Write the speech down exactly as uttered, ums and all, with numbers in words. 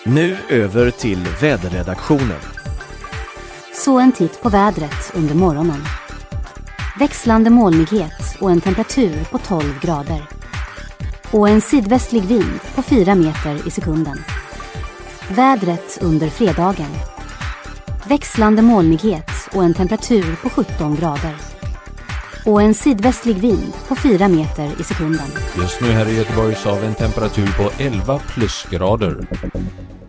Nu över till väderredaktionen. Så en titt på vädret under morgonen. Växlande molnighet och en temperatur på tolv grader. Och en sydvästlig vind på fyra meter i sekunden. Vädret under fredagen. Växlande molnighet och en temperatur på sjutton grader. Och en sydvästlig vind på fyra meter i sekunden. Just nu här i Göteborg så har vi en temperatur på elva plusgrader.